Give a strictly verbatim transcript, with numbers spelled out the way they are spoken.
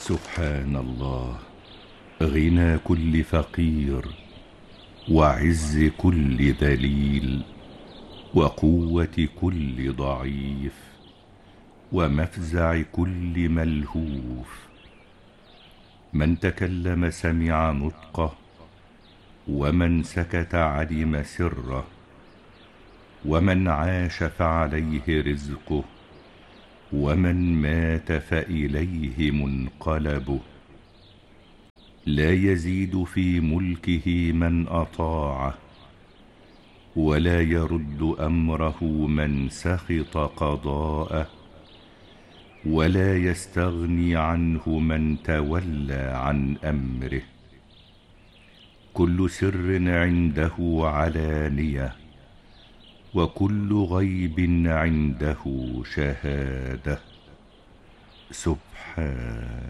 سبحان الله، غنى كل فقير، وعز كل ذليل، وقوة كل ضعيف، ومفزع كل ملهوف. من تكلم سمع نطقه، ومن سكت علم سره، ومن عاش فعليه رزقه، ومن مات فإليه منقلبه. لا يزيد في ملكه من أطاعه، ولا يرد أمره من سخط قضاءه، ولا يستغني عنه من تولى عن أمره. كل سر عنده علانية، وكل غيب عنده شهادة. سبحان